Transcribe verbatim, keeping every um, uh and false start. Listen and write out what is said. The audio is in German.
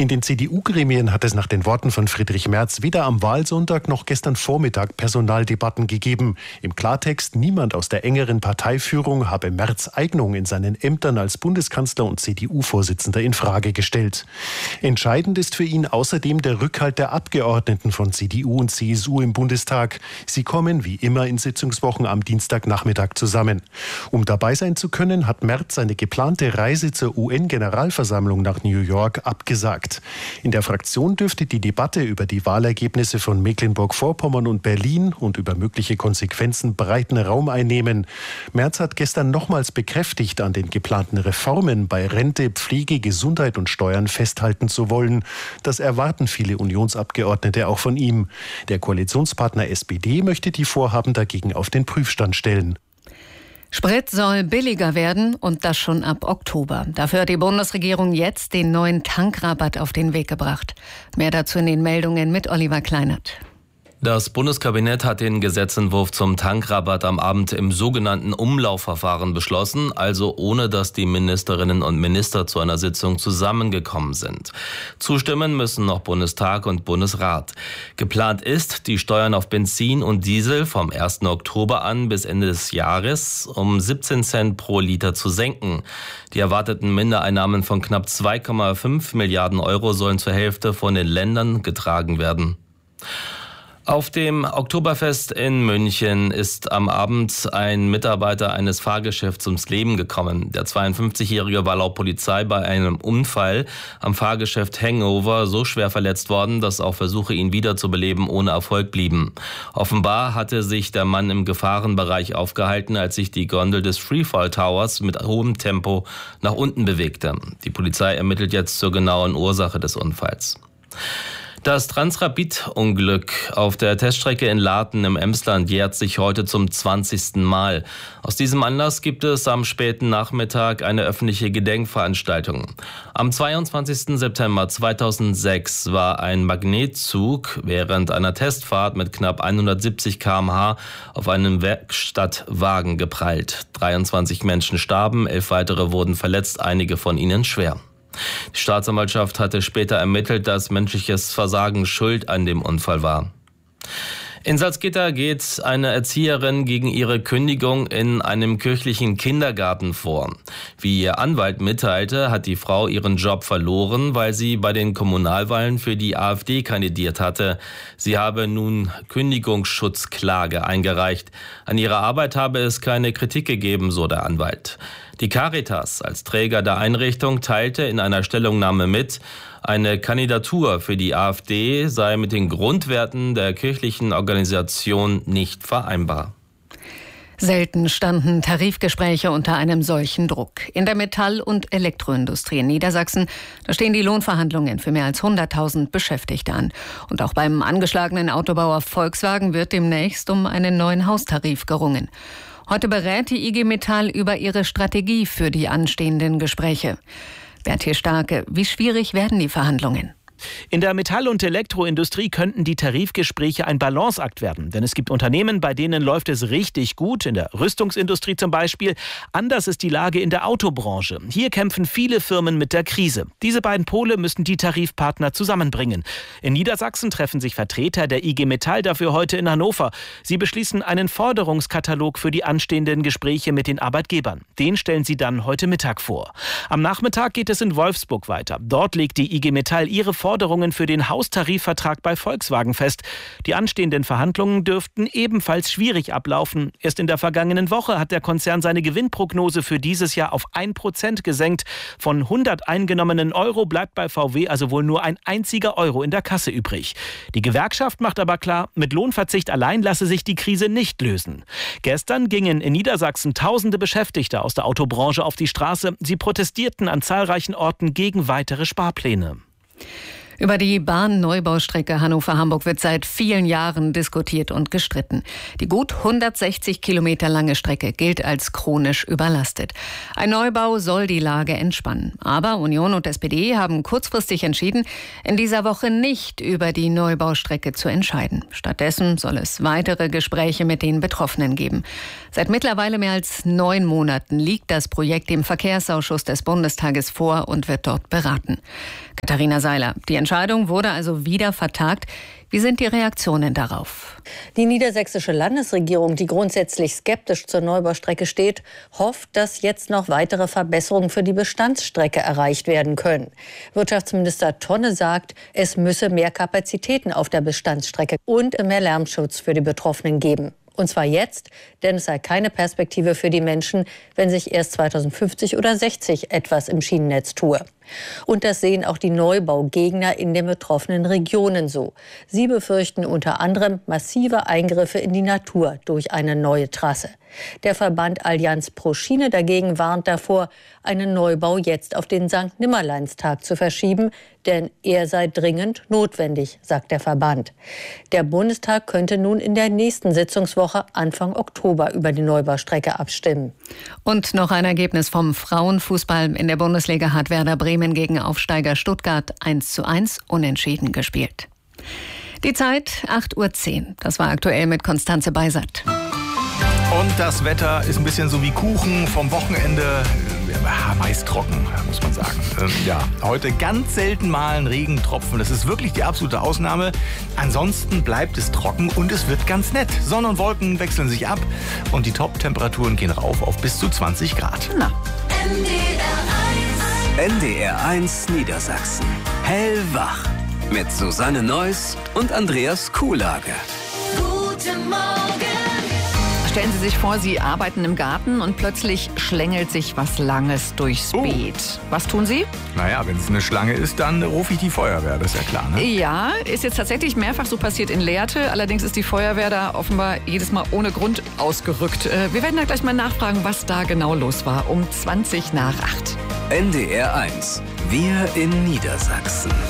In den C D U-Gremien hat es nach den Worten von Friedrich Merz weder am Wahlsonntag noch gestern Vormittag Personaldebatten gegeben. Im Klartext, niemand aus der engeren Parteiführung habe Merz' Eignung in seinen Ämtern als Bundeskanzler und C D U-Vorsitzender in Frage gestellt. Entscheidend ist für ihn außerdem der Rückhalt der Abgeordneten von C D U und C S U im Bundestag. Sie kommen wie immer in Sitzungswochen am Dienstagnachmittag zusammen. Um dabei sein zu können, hat Merz seine geplante Reise zur U N-Generalversammlung nach New York abgesagt. In der Fraktion dürfte die Debatte über die Wahlergebnisse von Mecklenburg-Vorpommern und Berlin und über mögliche Konsequenzen breiten Raum einnehmen. Merz hat gestern nochmals bekräftigt, an den geplanten Reformen bei Rente, Pflege, Gesundheit und Steuern festhalten zu wollen. Das erwarten viele Unionsabgeordnete auch von ihm. Der Koalitionspartner S P D möchte die Vorhaben dagegen auf den Prüfstand stellen. Sprit soll billiger werden und das schon ab Oktober. Dafür hat die Bundesregierung jetzt den neuen Tankrabatt auf den Weg gebracht. Mehr dazu in den Meldungen mit Oliver Kleinert. Das Bundeskabinett hat den Gesetzentwurf zum Tankrabatt am Abend im sogenannten Umlaufverfahren beschlossen, also ohne dass die Ministerinnen und Minister zu einer Sitzung zusammengekommen sind. Zustimmen müssen noch Bundestag und Bundesrat. Geplant ist, die Steuern auf Benzin und Diesel vom ersten Oktober an bis Ende des Jahres um siebzehn Cent pro Liter zu senken. Die erwarteten Mindereinnahmen von knapp zwei Komma fünf Milliarden Euro sollen zur Hälfte von den Ländern getragen werden. Auf dem Oktoberfest in München ist am Abend ein Mitarbeiter eines Fahrgeschäfts ums Leben gekommen. Der zweiundfünfzigjährige war laut Polizei bei einem Unfall am Fahrgeschäft Hangover so schwer verletzt worden, dass auch Versuche, ihn wiederzubeleben, ohne Erfolg blieben. Offenbar hatte sich der Mann im Gefahrenbereich aufgehalten, als sich die Gondel des Freefall Towers mit hohem Tempo nach unten bewegte. Die Polizei ermittelt jetzt zur genauen Ursache des Unfalls. Das Transrapid-Unglück auf der Teststrecke in Laarten im Emsland jährt sich heute zum zwanzigsten Mal. Aus diesem Anlass gibt es am späten Nachmittag eine öffentliche Gedenkveranstaltung. Am zweiundzwanzigsten September zweitausendsechs war ein Magnetzug während einer Testfahrt mit knapp hundertsiebzig Kilometer pro Stunde auf einen Werkstattwagen geprallt. dreiundzwanzig Menschen starben, elf weitere wurden verletzt, einige von ihnen schwer. Die Staatsanwaltschaft hatte später ermittelt, dass menschliches Versagen schuld an dem Unfall war. In Salzgitter geht eine Erzieherin gegen ihre Kündigung in einem kirchlichen Kindergarten vor. Wie ihr Anwalt mitteilte, hat die Frau ihren Job verloren, weil sie bei den Kommunalwahlen für die AfD kandidiert hatte. Sie habe nun Kündigungsschutzklage eingereicht. An ihrer Arbeit habe es keine Kritik gegeben, so der Anwalt. Die Caritas als Träger der Einrichtung teilte in einer Stellungnahme mit, eine Kandidatur für die AfD sei mit den Grundwerten der kirchlichen Organisation nicht vereinbar. Selten standen Tarifgespräche unter einem solchen Druck. In der Metall- und Elektroindustrie in Niedersachsen, da stehen die Lohnverhandlungen für mehr als hunderttausend Beschäftigte an. Und auch beim angeschlagenen Autobauer Volkswagen wird demnächst um einen neuen Haustarif gerungen. Heute berät die I G Metall über ihre Strategie für die anstehenden Gespräche. Bertil Starke, wie schwierig werden die Verhandlungen? In der Metall- und Elektroindustrie könnten die Tarifgespräche ein Balanceakt werden. Denn es gibt Unternehmen, bei denen läuft es richtig gut, in der Rüstungsindustrie zum Beispiel. Anders ist die Lage in der Autobranche. Hier kämpfen viele Firmen mit der Krise. Diese beiden Pole müssen die Tarifpartner zusammenbringen. In Niedersachsen treffen sich Vertreter der I G Metall dafür heute in Hannover. Sie beschließen einen Forderungskatalog für die anstehenden Gespräche mit den Arbeitgebern. Den stellen sie dann heute Mittag vor. Am Nachmittag geht es in Wolfsburg weiter. Dort legt die I G Metall ihre Forderungen Forderungen für den Haustarifvertrag bei Volkswagen fest. Die anstehenden Verhandlungen dürften ebenfalls schwierig ablaufen. Erst in der vergangenen Woche hat der Konzern seine Gewinnprognose für dieses Jahr auf ein Prozent gesenkt. Von hundert eingenommenen Euro bleibt bei V W also wohl nur ein einziger Euro in der Kasse übrig. Die Gewerkschaft macht aber klar, mit Lohnverzicht allein lasse sich die Krise nicht lösen. Gestern gingen in Niedersachsen tausende Beschäftigte aus der Autobranche auf die Straße. Sie protestierten an zahlreichen Orten gegen weitere Sparpläne. Über die Bahnneubaustrecke Hannover-Hamburg wird seit vielen Jahren diskutiert und gestritten. Die gut hundertsechzig Kilometer lange Strecke gilt als chronisch überlastet. Ein Neubau soll die Lage entspannen. Aber Union und S P D haben kurzfristig entschieden, in dieser Woche nicht über die Neubaustrecke zu entscheiden. Stattdessen soll es weitere Gespräche mit den Betroffenen geben. Seit mittlerweile mehr als neun Monaten liegt das Projekt im Verkehrsausschuss des Bundestages vor und wird dort beraten. Katharina Seiler, die Entscheidung wurde also wieder vertagt. Wie sind die Reaktionen darauf? Die niedersächsische Landesregierung, die grundsätzlich skeptisch zur Neubaustrecke steht, hofft, dass jetzt noch weitere Verbesserungen für die Bestandsstrecke erreicht werden können. Wirtschaftsminister Tonne sagt, es müsse mehr Kapazitäten auf der Bestandsstrecke und mehr Lärmschutz für die Betroffenen geben. Und zwar jetzt, denn es sei keine Perspektive für die Menschen, wenn sich erst zweitausendfünfzig oder sechzig etwas im Schienennetz tue. Und das sehen auch die Neubaugegner in den betroffenen Regionen so. Sie befürchten unter anderem massive Eingriffe in die Natur durch eine neue Trasse. Der Verband Allianz pro Schiene dagegen warnt davor, einen Neubau jetzt auf den Sankt Nimmerleinstag zu verschieben, denn er sei dringend notwendig, sagt der Verband. Der Bundestag könnte nun in der nächsten Sitzungswoche Anfang Oktober über die Neubaustrecke abstimmen. Und noch ein Ergebnis vom Frauenfußball. In der Bundesliga hat Werder Bremen gegen Aufsteiger Stuttgart eins zu eins unentschieden gespielt. Die Zeit acht Uhr zehn. Das war aktuell mit Konstanze Beisert. Und das Wetter ist ein bisschen so wie Kuchen vom Wochenende. Ja, meist trocken, muss man sagen. Ähm, ja, heute ganz selten mal ein Regentropfen. Das ist wirklich die absolute Ausnahme. Ansonsten bleibt es trocken und es wird ganz nett. Sonne und Wolken wechseln sich ab und die Top-Temperaturen gehen rauf auf bis zu zwanzig Grad. Na. N D R eins Niedersachsen. Hellwach. Mit Susanne Neuss und Andreas Kuhlage. Guten Morgen. Stellen Sie sich vor, Sie arbeiten im Garten und plötzlich schlängelt sich was Langes durchs Oh. Beet. Was tun Sie? Naja, wenn es eine Schlange ist, dann rufe ich die Feuerwehr, das ist ja klar, ne? Ja, ist jetzt tatsächlich mehrfach so passiert in Lehrte. Allerdings ist die Feuerwehr da offenbar jedes Mal ohne Grund ausgerückt. Äh, Wir werden da gleich mal nachfragen, was da genau los war. Um zwanzig nach acht. N D R eins. Wir in Niedersachsen.